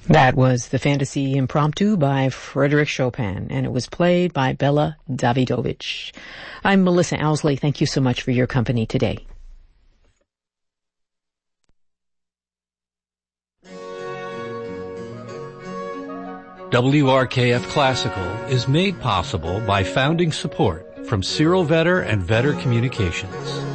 That was the Fantasy Impromptu by Frédéric Chopin, and it was played by Bela Davidovich. I'm Melissa Owsley. Thank you so much for your company today. WRKF Classical is made possible by founding support from Cyril Vetter and Vetter Communications.